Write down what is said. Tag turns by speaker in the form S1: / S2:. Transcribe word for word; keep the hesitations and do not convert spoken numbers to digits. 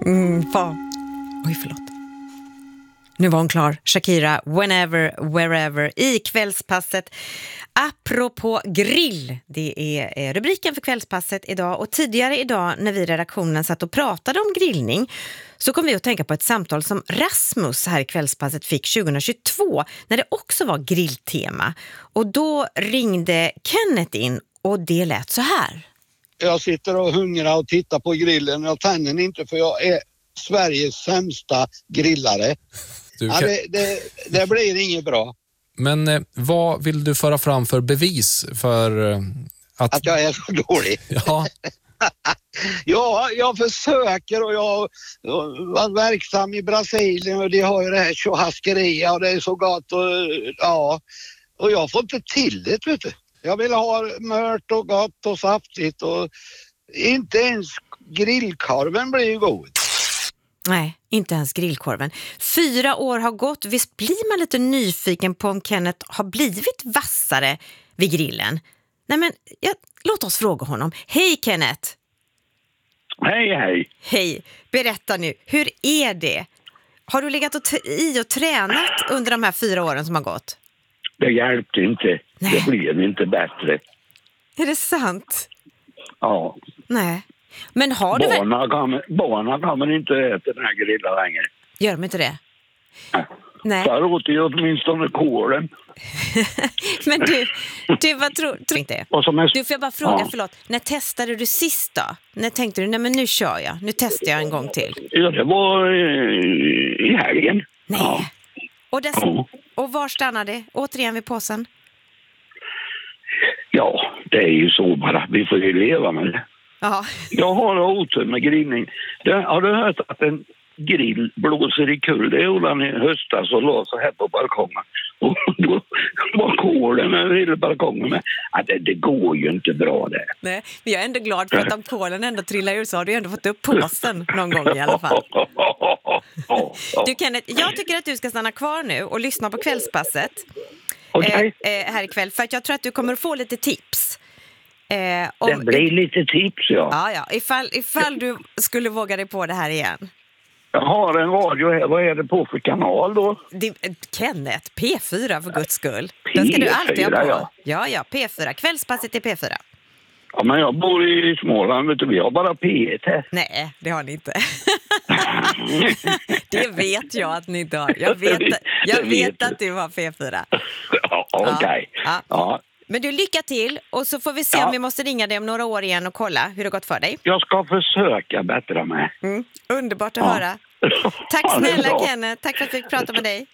S1: Mm, fan. Oj, förlåt. Nu var hon klar. Shakira, Whenever, Wherever i Kvällspasset. Apropå grill, det är rubriken för Kvällspasset idag. Och tidigare idag när vi i redaktionen satt och pratade om grillning så kom vi att tänka på ett samtal som Rasmus här i Kvällspasset fick tjugohundratjugotvå när det också var grilltema. Och då ringde Kenneth in och det lät så här.
S2: Jag sitter och hungrar och tittar på grillen. Jag tänder inte för jag är Sveriges sämsta grillare.
S3: Du
S2: ja,
S3: kan...
S2: det, det, det blir inget bra.
S3: Men eh, vad vill du föra fram för bevis för eh, att...
S2: Att jag är så dålig?
S3: Ja.
S2: Ja, jag försöker och jag, jag var verksam i Brasilien och de har ju det här churrascaria och det är så gott och ja. Och jag får inte till det, vet du. Jag vill ha mört och gott och saftigt och inte ens grillkorven blir ju god.
S1: Nej, inte ens grillkorven. Fyra år har gått. Visst blir man lite nyfiken på om Kenneth har blivit vassare vid grillen? Nej men, ja, låt oss fråga honom. Hej Kenneth!
S4: Hej, hej!
S1: Hej! Berätta nu, hur är det? Har du legat och t- i och tränat under de här fyra åren som har gått?
S4: Det hjälpte inte.
S1: Nej.
S4: Det blev inte bättre.
S1: Är det sant?
S4: Ja.
S1: Nej. Men har du väl...
S4: Barna kan, barna kan man inte äta den här grillen längre.
S1: Gör de inte det?
S4: Nej.
S1: Nej.
S4: Där åt ju åtminstone kålen.
S1: Men du, du vad tror du inte?
S4: Och som är...
S1: Du får jag bara fråga,
S4: Ja.
S1: förlåt. När testade du sist då? När tänkte du, nej men nu kör jag. Nu testar jag en gång till.
S4: Ja, det var eh, i helgen.
S1: Nej.
S4: Ja.
S1: Och, dess...
S4: Ja.
S1: och var stannade det? Återigen vid påsen?
S4: Ja, det är ju så bara. Vi får ju leva med det.
S1: Ja.
S4: Jag har otur med grillning. Det, har du hört att en grill blåser i kull? Det gjorde han i höstas och la så här på balkongen. Och då var kolen över hela balkongen med. Ja, det, det går ju inte bra där.
S1: Nej, men jag är ändå glad för att om kolen ändå trillar ur så har du ändå fått upp påsen någon gång i alla fall. Du Kenneth, jag tycker att du ska stanna kvar nu och lyssna på Kvällspasset.
S4: Okej.
S1: Eh, eh, här ikväll, för att jag tror att du kommer att få lite tips. Eh, om,
S4: Det blir lite tips, ja.
S1: Ja, ja. Ifall, ifall du skulle våga dig på det här igen.
S4: Jag har en radio här. Vad är det på för kanal då?
S1: Det, Kenneth, P fyra för guds skull. Den ska du alltid ha på.
S4: Ja.
S1: ja, ja, P fyra. Kvällspasset är P fyra.
S4: Ja, men jag bor i Småland, vet du. Vi har bara P ett här.
S1: Nej, det har ni inte. Det vet jag att ni inte har. Jag vet, jag vet att du har P fyra.
S4: Ja, okej. Okay.
S1: Ja.
S4: Ja.
S1: Men du, lycka till. Och så får vi se
S4: Ja.
S1: om vi måste ringa dig om några år igen och kolla hur det gått för dig.
S4: Jag ska försöka bättra mig.
S1: Mm. Underbart att
S4: Ja.
S1: höra. Tack
S4: Ja, det är
S1: snälla
S4: bra.
S1: Kenneth. Tack för att vi fick prata med dig.